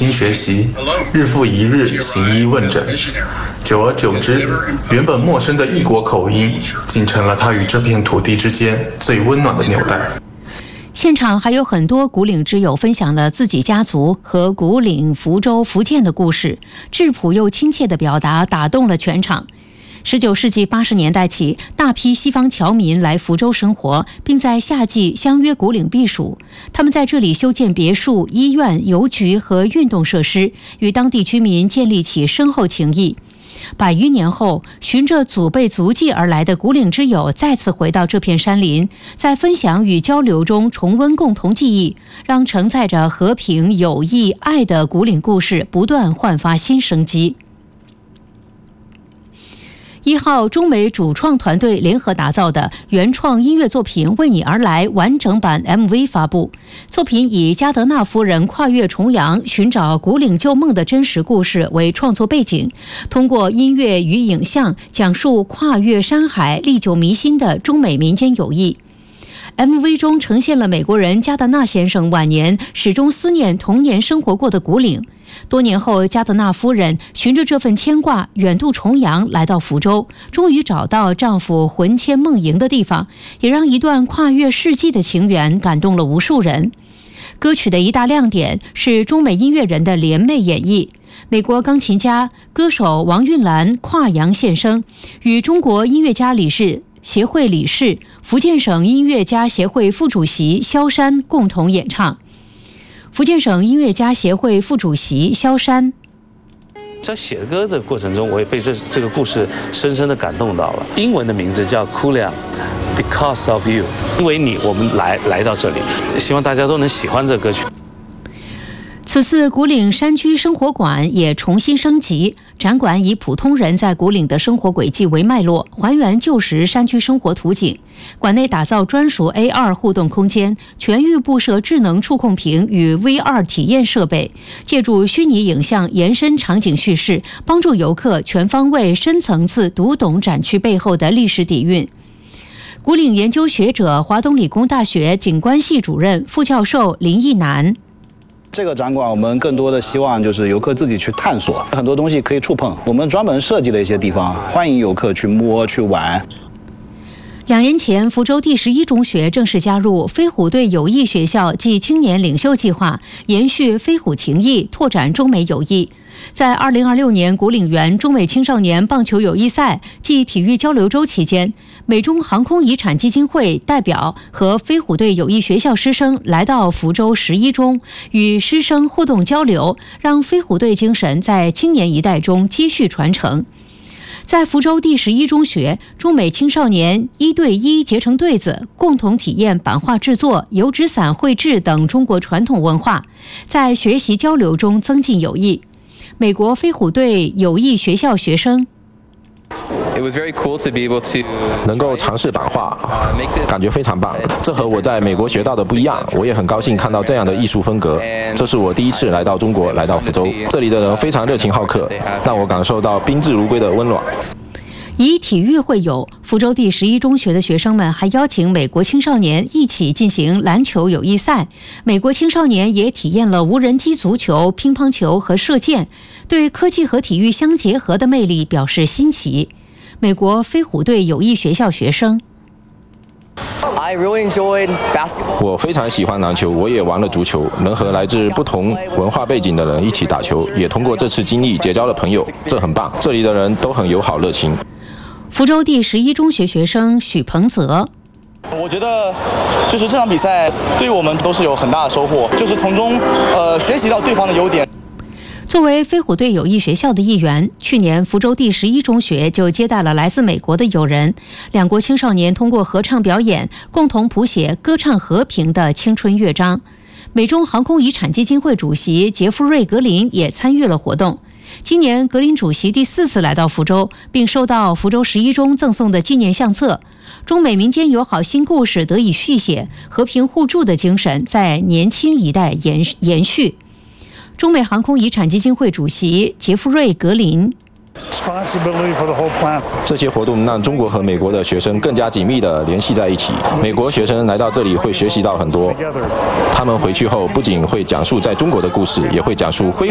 心学习，日复一日行医问诊。久而久之，原本陌生的异国口音，竟成了他与这片土地之间最温暖的纽带。 现场还有很多古岭之友分享了自己家族和古岭、福州、福建的故事，质朴又亲切的表达打动了全场。19世纪80年代起，大批西方侨民来福州生活，并在夏季相约古岭避暑。他们在这里修建别墅、医院、邮局和运动设施，与当地居民建立起深厚情谊。100余年后，循着祖辈足迹而来的古岭之友再次回到这片山林，在分享与交流中重温共同记忆，让承载着和平、友谊、爱的古岭故事不断焕发新生机。1号中美主创团队联合打造的原创音乐作品《为你而来》完整版 MV 发布。作品以加德纳夫人跨越重洋寻找古岭旧梦的真实故事为创作背景，通过音乐与影像讲述跨越山海历久弥新的中美民间友谊。MV 中呈现了美国人加德纳先生晚年始终思念童年生活过的古岭。多年后，加德纳夫人循着这份牵挂远渡重洋来到福州，终于找到丈夫魂牵梦萦的地方，也让一段跨越世纪的情缘感动了无数人。歌曲的一大亮点是中美音乐人的联袂演绎，美国钢琴家、歌手王韵兰跨洋现身，与中国音乐家协会理事、福建省音乐家协会副主席萧山共同演唱。福建省音乐家协会副主席萧山在写歌的过程中，我也被这个故事深深的感动到了。英文的名字叫 Kuliang，Because of You， 因为你，我们来到这里，希望大家都能喜欢这歌曲。 此次古岭山居生活馆也重新升级，展馆以普通人在古岭的生活轨迹为脉络，还原旧时山居生活图景。馆内打造专属 AR 互动空间，全域布设智能触控屏与 VR 体验设备，借助虚拟影像延伸场景叙事，帮助游客全方位、深层次读懂展区背后的历史底蕴。古岭研究学者、华东理工大学景观系主任、副教授林义南。 这个展馆我们更多的希望就是游客自己去探索，很多东西可以触碰，我们专门设计了一些地方，欢迎游客去摸去玩。 2年前，福州第11中学正式加入飞虎队友谊学校暨青年领袖计划，延续飞虎情谊，拓展中美友谊。在2026年古岭园中美青少年棒球友谊赛暨体育交流周期间，美中航空遗产基金会代表和飞虎队友谊学校师生来到福州11中，与师生互动交流，让飞虎队精神在青年一代中继续传承。在福州第11中学，中美青少年1对1结成对子，共同体验版画制作、油纸伞绘制等中国传统文化，在学习交流中增进友谊。美国飞虎队友谊学校学生能够尝试版画，感觉非常棒。这和我在美国学到的不一样，我也很高兴看到这样的艺术风格。这是我第一次来到中国，来到福州，这里的人非常热情好客，让我感受到宾至如归的温暖。 以体育会友，福州第11中学的学生们还邀请美国青少年一起进行篮球友谊赛。美国青少年也体验了无人机足球、乒乓球和射箭，对科技和体育相结合的魅力表示新奇。美国飞虎队友谊学校学生我非常喜欢篮球，我也玩了足球，能和来自不同文化背景的人一起打球，也通过这次经历结交了朋友，这很棒。这里的人都很友好热情。 福州第11中学学生许鹏泽， 我觉得就是这场比赛对我们都是有很大的收获，就是从中学习到对方的优点。 作为飞虎队友谊学校的一员，去年福州第11中学就接待了来自美国的友人，两国青少年通过合唱表演，共同谱写歌唱和平的青春乐章。美中航空遗产基金会主席杰夫瑞·格林也参与了活动。今年格林主席第4次来到福州，并收到福州11中赠送的纪念相册。中美民间友好新故事得以续写，和平互助的精神在年轻一代延续。中美航空遗产基金会主席杰夫瑞·格林， 这些活动让中国和美国的学生更加紧密地联系在一起。美国学生来到这里会学习到很多，他们回去后不仅会讲述在中国的故事，也会讲述